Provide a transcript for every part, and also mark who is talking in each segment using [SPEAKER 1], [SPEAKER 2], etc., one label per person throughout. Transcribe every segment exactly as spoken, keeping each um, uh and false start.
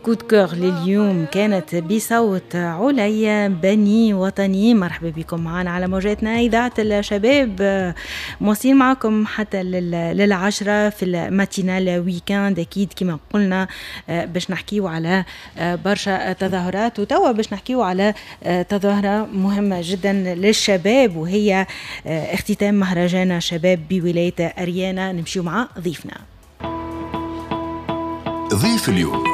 [SPEAKER 1] كود كور لليوم كانت بصوت عليا بني وطني. مرحبا بكم معنا على موجاتنا إذاعة الشباب، مواصلين معكم حتى للعشرة في الماتينال ويكاند. أكيد كما قلنا باش نحكيو على برشا تظاهرات، وتوا باش نحكيو على تظاهرة مهمة جدا للشباب، وهي اختتام مهرجان شباب بولاية أريانا. نمشيو مع ضيفنا.
[SPEAKER 2] ضيف اليوم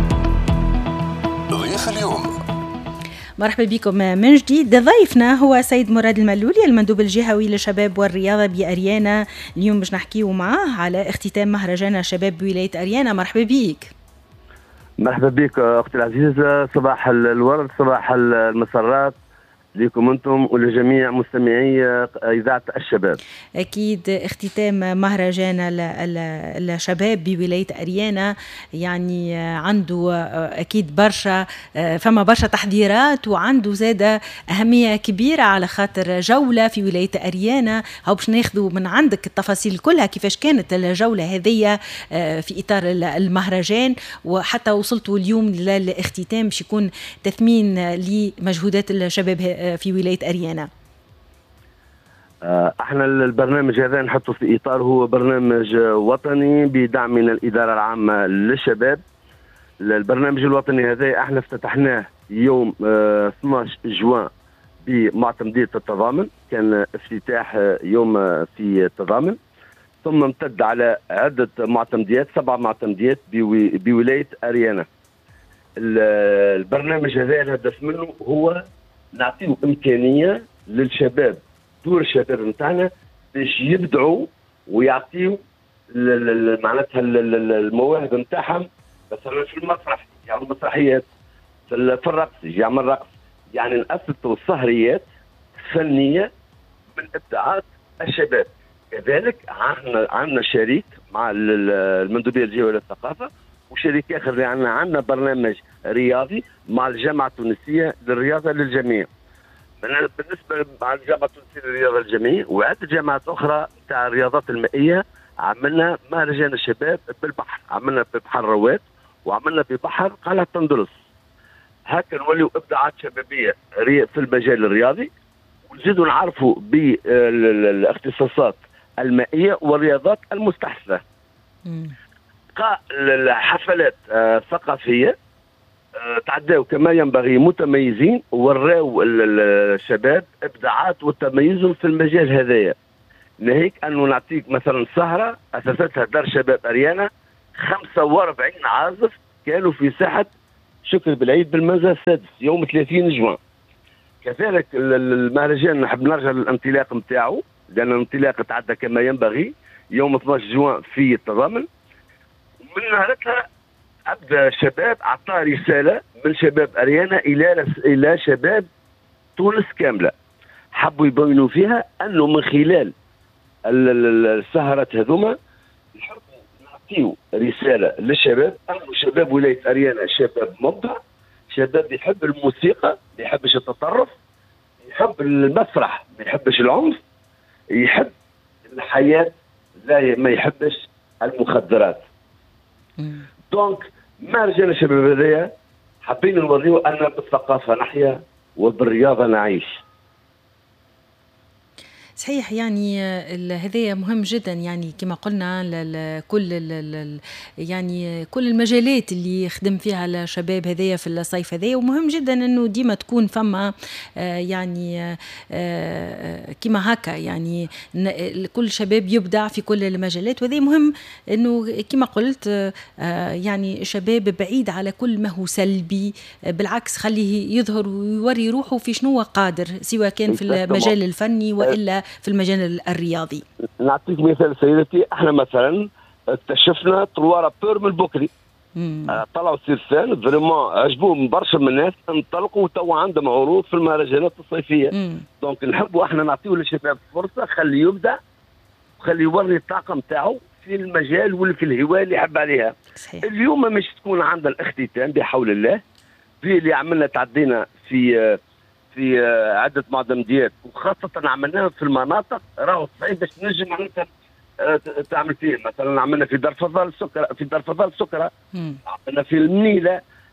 [SPEAKER 2] ضيف اليوم
[SPEAKER 1] مرحبا بكم من جديد. ضيفنا هو سيد مراد الملولي، المندوب الجهوي للشباب والرياضة بأريانا. اليوم باش نحكيو معاه على اختتام مهرجان شباب بولاية أريانا. مرحبا بك.
[SPEAKER 3] مرحبا بك اختي العزيزة، صباح الورد، صباح المسرات لكم انتم ولجميع مستمعي اذاعه الشباب.
[SPEAKER 1] اكيد اختتام مهرجان الشباب بولايه اريانا يعني عنده اكيد برشا، فما برشا تحضيرات، وعنده زاده اهميه كبيره على خاطر جوله في ولايه اريانا. هاو باش ناخذوا من عندك التفاصيل كلها، كيفاش كانت الجوله هذه في اطار المهرجان، وحتى وصلتوا اليوم للاختتام باش يكون تثمين لمجهودات الشباب في ولاية أريانا.
[SPEAKER 3] احنا البرنامج هذا نحطه في إطار، هو برنامج وطني بدعم من الإدارة العامة للشباب. البرنامج الوطني هذا احنا افتتحناه يوم اثناش جوان بمعتمدية التضامن، كان افتتاح يوم في التضامن، ثم امتد على عدة معتمديات، سبع معتمديات بولاية أريانا. البرنامج هذا الهدف منه هو نعطيه إمكانية للشباب، دور الشباب نتاعنا باش يبدعوا ويعطيوا معناتها المواهب نتاعهم، مثلا في المسرح يعملوا مسرحيات، في الرقص يعمل رقص، يعني نأسسوا سهريات فنية من إبداعات الشباب. كذلك عندنا عندنا شريك مع المندوبية الجهوية للثقافة، وشريك آخر عندنا عندنا برنامج رياضي مع الجامعة التونسية للرياضة للجميع. بالنسبة مع الجامعة التونسية للرياضة للجميع وعدة جامعات أخرى تاع الرياضات المائية، عملنا مهرجان الشباب بالبحر، عملنا في بحر رواد وعملنا في بحر قلعة طندلس. هكا نوليو إبداعات شبابية في المجال الرياضي، ونزيدوا نعرفوا بالاختصاصات المائية والرياضات المستحدثة. الحفلات ثقافية تعداو كما ينبغي، متميزين وراو الشباب ابداعات وتميزهم في المجال هذايا. ناهيك انه نعطيك مثلا سهره اسستها دار شباب اريانا، خمسة وأربعين عازف كانوا في ساحه شكر بالعيد بالمنزل السادس يوم ثلاثين جوان. كذلك المهرجان نحب نرجع للانطلاق نتاعو، لان الانطلاق تعدى كما ينبغي يوم اثناش جوان في التضامن. من نهارتها ابدا الشباب اعطى رساله من شباب اريانا الى الى شباب تونس كامله، حبوا يبينوا فيها انه من خلال السهرات هذوما نحبوا نعطيو رساله للشباب انه شباب ولايه اريانا شباب مبدع، شباب يحب الموسيقى، ما يحبش التطرف، يحب المسرح، ما يحبش العنف، يحب الحياه، لا ما يحبش المخدرات. دونك مهرجان الشباب هذايا حابين نوريو ان بالثقافه نحيا وبالرياضه نعيش.
[SPEAKER 1] صحيح، يعني هذا مهم جدا، يعني كما قلنا كل يعني كل المجالات اللي يخدم فيها الشباب هذايا في الصيف هذايا، ومهم جدا انه ديما تكون فما يعني كما هكا، يعني كل شباب يبدع في كل المجالات، وهذا مهم انه كما قلت يعني شباب بعيد على كل ما هو سلبي، بالعكس خليه يظهر ويوري روحه في شنو قادر، سواء كان في المجال الفني والا في المجال الرياضي.
[SPEAKER 3] نعطيك مثال سيدتي، احنا مثلا اكتشفنا طروارة بير من البكري، آه طلعوا سيرسان فريمون عجبوهم برشا من الناس، انطلقوا وتوا عندهم عروض في المهرجانات الصيفيه. دونك نحبوا احنا نعطيو للشباب فرصه، خليه يبدع وخليه يوري الطاقه نتاعو في المجال ولا في الهوايه اللي يحب عليها. صحيح. اليوم مش تكون عندنا الاختتام بحول الله، في اللي عملنا تعدينا في في عده معتمديات، وخاصه عملناها في المناطق راهو صعيب باش تنجم معناتها تعمل فيه. مثلا عملنا في دار فضل سكرة، في دار فضل سكرة، عملنا في المنيله،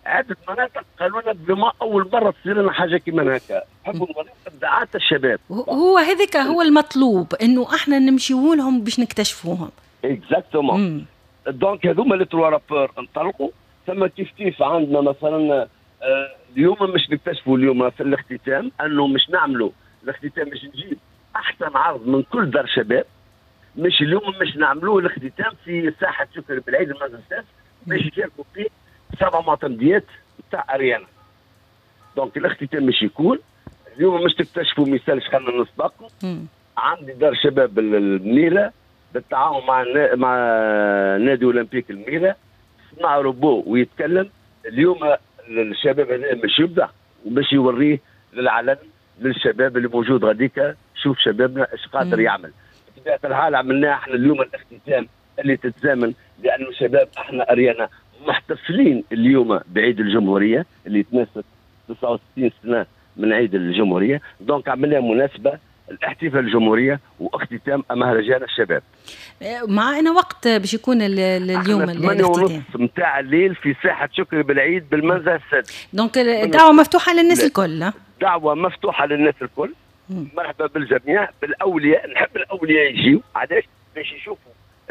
[SPEAKER 3] عدة مناطق قالوا لنا بما اول مره تصير لنا حاجه كيما هكا، نحبوا نوريو ابداعات الشباب.
[SPEAKER 1] هو هذاك هو المطلوب، انه احنا نمشيو لهم باش نكتشفوهم.
[SPEAKER 3] اكزاكتومون. دونك هذوما لي تروا رابور انطلقوا. ثم كيف كيف عندنا مثلا آه اليوم مش نكتشفوا اليوم في الاختتام انه مش نعملوا الاختتام، مش نجيب احسن عرض من كل دار شباب. مش اليوم مش نعملوه الاختتام في ساحه شكر بالعيد المنزل السادس، باش يشاركوا فيه سبع معتمديات نتاع اريانا. دونك الاختتام مش يكون اليوم مش تكتشفوا مثال خلينا نسبقوا. عندي دار شباب المنيره بالتعاون مع مع نادي اولمبيك المنيره صنع روبو ويتكلم. اليوم الشباب هذا مش يبدع ومش يوريه للعلن للشباب اللي موجود غاديكا، شوف شبابنا ايش قادر يعمل. بطبيعه الحال عملناه احنا اليوم الاختتام اللي تتزامن لانه شباب احنا اريانا محتفلين اليوم بعيد الجمهوريه اللي يتناسب تسعة وستين سنه من عيد الجمهوريه. دونك عملنا مناسبه الاحتفال الجمهوريه واختتام مهرجان الشباب.
[SPEAKER 1] مع أنا وقت باش يكون اليوم
[SPEAKER 3] ثمانية ونص نتاع الليل في ساحه شكري بالعيد بالمنزه السادس.
[SPEAKER 1] دونك الدعوه مفتوحه للناس لا. الكل.
[SPEAKER 3] دعوه مفتوحه للناس الكل. مم. مرحبا بالجميع. بالاولياء نحب الاولياء يجيو علاش باش يشوفوا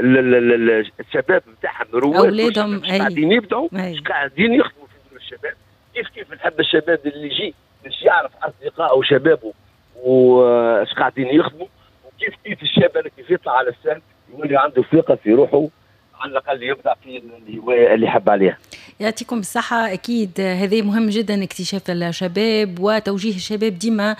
[SPEAKER 3] الشباب نتاعهم رواد
[SPEAKER 1] اولادهم
[SPEAKER 3] قاعدين يبدعوا قاعدين يخدموا في دور الشباب. كيف كيف نحب الشباب اللي يجي باش يعرف اصدقائه وشبابه واش قاعدين يخدموا، وكيف كيف الشاب اللي كيف يطلع على السن يولي عنده ثقه في روحه على الاقل يبدع في الهوايه اللي يحب عليها.
[SPEAKER 1] يعطيكم الصحة. أكيد هذا مهم جدا اكتشاف الشباب وتوجيه الشباب ديما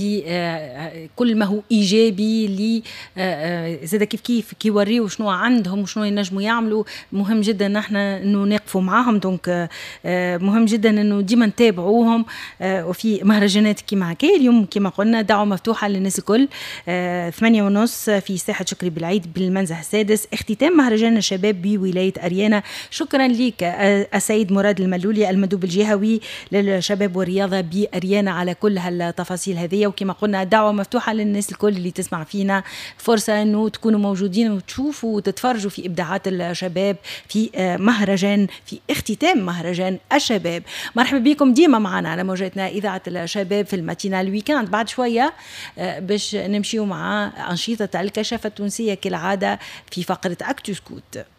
[SPEAKER 1] لكل ما هو إيجابي لي زاد كيف كيف كيوريو شنو عندهم وشنو ينجموا يعملوا. مهم جدا نحن إنه نقفوا معاهم. دونك مهم جدا إنه ديما نتابعوهم. وفي مهرجانات كيما هكا اليوم كيما قلنا دعوة مفتوحة للناس الكل. ثمانية ونص في ساحة شكري بالعيد بالمنزه السادس اختتام مهرجان الشباب بولاية أريانا. شكرا لك السيد مراد الملولي المندوب الجهوي للشباب والرياضة بأريانا على كل هالتفاصيل هذه. وكما قلنا دعوة مفتوحة للناس الكل اللي تسمع فينا، فرصة أنه تكونوا موجودين وتشوفوا وتتفرجوا في إبداعات الشباب في مهرجان في اختتام مهرجان الشباب. مرحبا بكم ديما معنا على موجاتنا إذاعة الشباب في الماتينال ويكاند. بعد شوية باش نمشيو مع أنشطة الكشافة التونسية كالعادة في فقرة أكتو سكوت.